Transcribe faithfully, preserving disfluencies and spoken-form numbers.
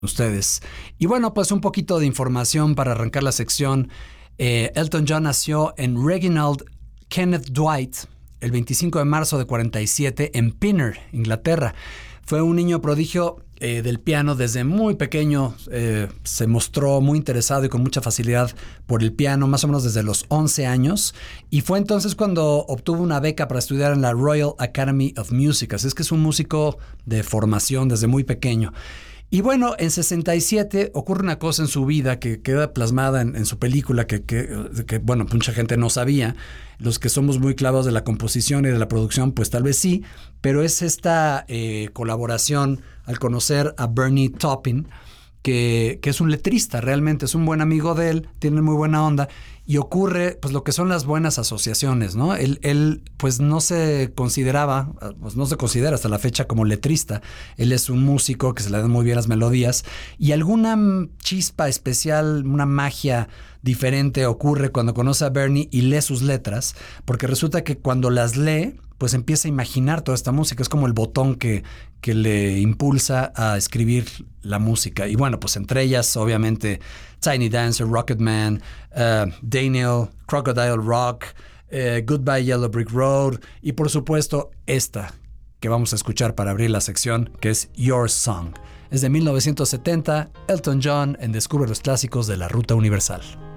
ustedes. Y bueno, pues un poquito de información para arrancar la sección. Eh, Elton John nació en Reginald Kenneth Dwight el veinticinco de marzo de cuarenta y siete en Pinner, Inglaterra. Fue un niño prodigio eh, del piano desde muy pequeño. Eh, se mostró muy interesado y con mucha facilidad por el piano, más o menos desde los once años. Y fue entonces cuando obtuvo una beca para estudiar en la Royal Academy of Music. Así es que es un músico de formación desde muy pequeño. Y bueno, en sesenta y siete ocurre una cosa en su vida que queda plasmada en, en su película que, que, que, bueno, mucha gente no sabía. Los que somos muy clavados de la composición y de la producción, pues tal vez sí, pero es esta eh, colaboración al conocer a Bernie Taupin, que, que es un letrista, realmente es un buen amigo de él, tiene muy buena onda, y ocurre pues lo que son las buenas asociaciones, ¿no? Él, él pues no se consideraba, pues no se considera hasta la fecha como letrista. Él es un músico que se le dan muy bien las melodías, y alguna chispa especial, una magia diferente ocurre cuando conoce a Bernie y lee sus letras, porque resulta que cuando las lee, pues empieza a imaginar toda esta música. Es como el botón que, que le impulsa a escribir la música. Y bueno, pues entre ellas, obviamente, Tiny Dancer, Rocket Man, uh, Daniel, Crocodile Rock, uh, Goodbye Yellow Brick Road, y por supuesto esta que vamos a escuchar para abrir la sección, que es Your Song. Es de mil novecientos setenta, Elton John en Descubre los Clásicos de la Ruta Universal.